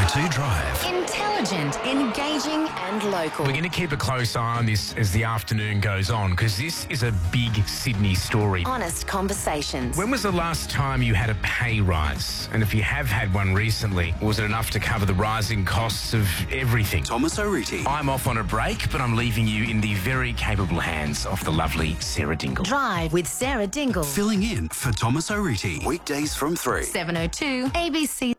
702 Drive. Intelligent, engaging and local. We're going to keep a close eye on this as the afternoon goes on because this is a big Sydney story. Honest conversations. When was the last time you had a pay rise? And if you have had one recently, was it enough to cover the rising costs of everything? Thomas O'Reilly. I'm off on a break, but I'm leaving you in the very capable hands of the lovely Sarah Dingle. Drive with Sarah Dingle. Filling in for Thomas O'Reilly. Weekdays from 3. 702 ABC.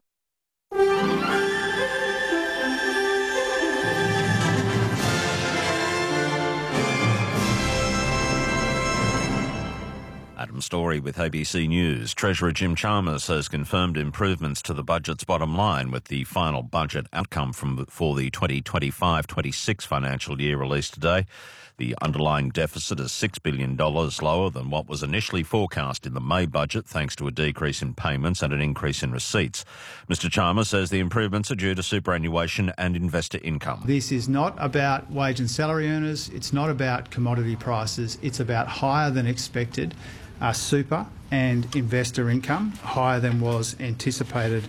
Adam Story with ABC News. Treasurer Jim Chalmers has confirmed improvements to the budget's bottom line with the final budget outcome for the 2025-26 financial year released today. The underlying deficit is $6 billion lower than what was initially forecast in the May budget, thanks to a decrease in payments and an increase in receipts. Mr Chalmers says the improvements are due to superannuation and investor income. This is not about wage and salary earners. It's not about commodity prices. It's about higher than expected super and investor income, higher than was anticipated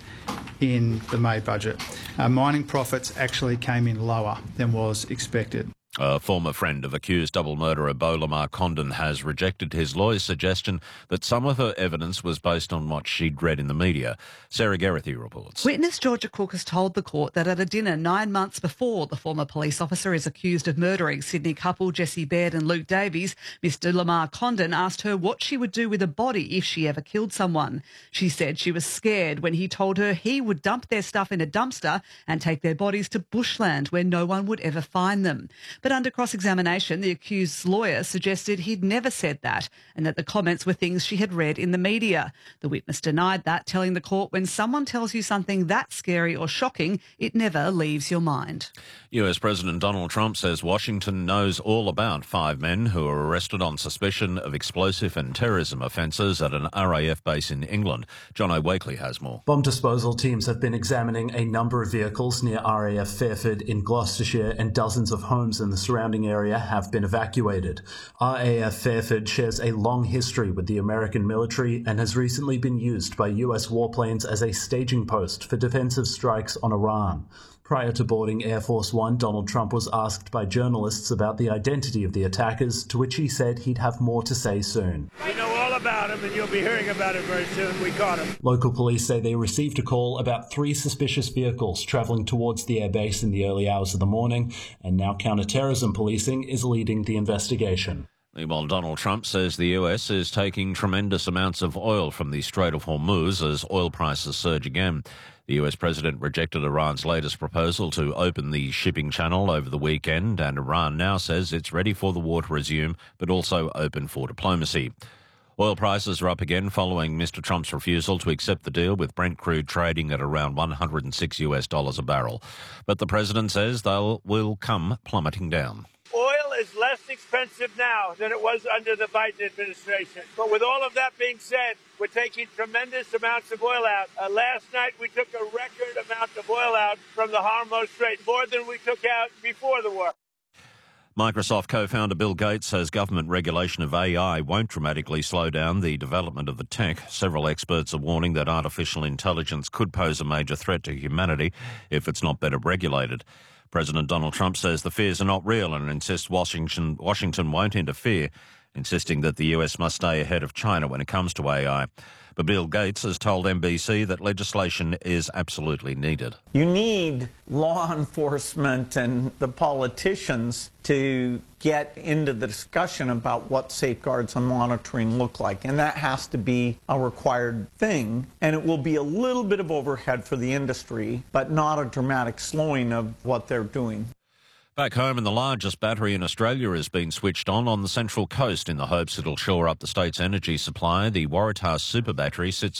in the May budget. Mining profits actually came in lower than was expected. A former friend of accused double murderer Beau Lamar Condon has rejected his lawyer's suggestion that some of her evidence was based on what she'd read in the media. Sarah Gerrithy reports. Witness Georgia Cook has told the court that at a dinner 9 months before the former police officer is accused of murdering Sydney couple Jessie Baird and Luke Davies, Mr Lamar Condon asked her what she would do with a body if she ever killed someone. She said she was scared when he told her he would dump their stuff in a dumpster and take their bodies to bushland where no one would ever find them. But under cross-examination, the accused's lawyer suggested he'd never said that and that the comments were things she had read in the media. The witness denied that, telling the court when someone tells you something that scary or shocking, it never leaves your mind. US President Donald Trump says Washington knows all about 5 men who were arrested on suspicion of explosive and terrorism offences at an RAF base in England. John O'Wakely has more. Bomb disposal teams have been examining a number of vehicles near RAF Fairford in Gloucestershire, and dozens of homes in the surrounding area have been evacuated. RAF Fairford shares a long history with the American military and has recently been used by US warplanes as a staging post for defensive strikes on Iran. Prior to boarding Air Force One, Donald Trump was asked by journalists about the identity of the attackers, to which he said he'd have more to say soon. We know all about him, and you'll be hearing about it very soon. We caught him. Local police say they received a call about 3 suspicious vehicles travelling towards the airbase in the early hours of the morning, and now counter-terrorism policing is leading the investigation. Meanwhile, Donald Trump says the US is taking tremendous amounts of oil from the Strait of Hormuz as oil prices surge again. The US president rejected Iran's latest proposal to open the shipping channel over the weekend, and Iran now says it's ready for the war to resume, but also open for diplomacy. Oil prices are up again following Mr Trump's refusal to accept the deal, with Brent crude trading at around $106 a barrel. But the president says they will come plummeting down. Oil is less expensive now than it was under the Biden administration. But with all of that being said, we're taking tremendous amounts of oil out. Last night, we took a record amount of oil out from the Hormuz Strait, more than we took out before the war. Microsoft co-founder Bill Gates says government regulation of AI won't dramatically slow down the development of the tech. Several experts are warning that artificial intelligence could pose a major threat to humanity if it's not better regulated. President Donald Trump says the fears are not real and insists Washington won't interfere, insisting that the US must stay ahead of China when it comes to AI. But Bill Gates has told NBC that legislation is absolutely needed. You need law enforcement and the politicians to get into the discussion about what safeguards and monitoring look like. And that has to be a required thing. And it will be a little bit of overhead for the industry, but not a dramatic slowing of what they're doing. Back home, and the largest battery in Australia has been switched on the Central Coast in the hopes it'll shore up the state's energy supply. The Waratah Super Battery sits